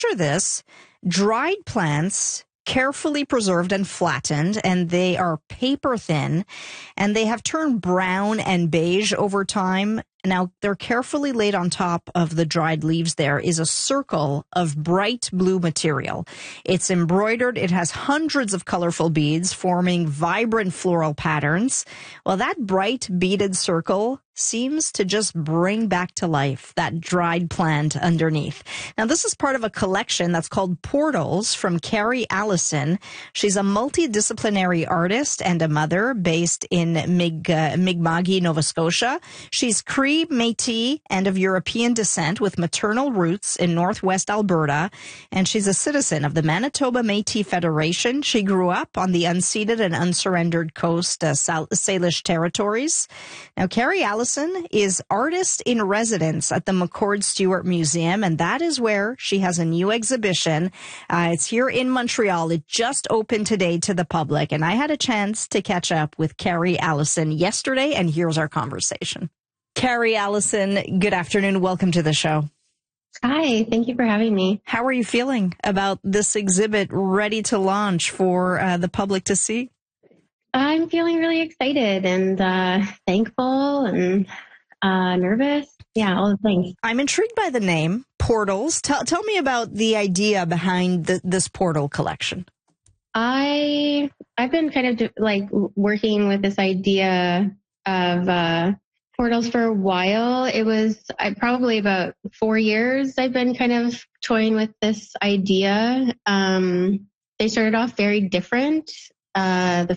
Picture this, dried plants, carefully preserved and flattened, and they are paper thin, and they have turned brown and beige over time. Now, they're carefully laid on top of the dried leaves. There is a circle of bright blue material. It's embroidered. It has hundreds of colorful beads forming vibrant floral patterns. Well, that bright beaded circle seems to just bring back to life that dried plant underneath. Now, this is part of a collection that's called Portals from Carrie Allison. She's a multidisciplinary artist and a mother based in Mi'kma'ki, Nova Scotia. She's Cree, Métis, and of European descent with maternal roots in Northwest Alberta, and she's a citizen of the Manitoba Métis Federation. She grew up on the unceded and unsurrendered coast, Salish territories. Now, Carrie Allison is artist in residence at the McCord Stewart Museum, and that is where she has a new exhibition. It's here in Montreal. It just opened today to the public, and I had a chance to catch up with Carrie Allison yesterday, and here's our conversation. Carrie Allison, good afternoon. Welcome to the show. Hi, thank you for having me. How are you feeling about this exhibit ready to launch for the public to see? I'm feeling really excited and thankful and nervous. Yeah, all the things. I'm intrigued by the name, Portals. Tell me about the idea behind this portal collection. I've been kind of working with this idea of portals for a while. It was probably about 4 years I've been kind of toying with this idea. They started off very different. The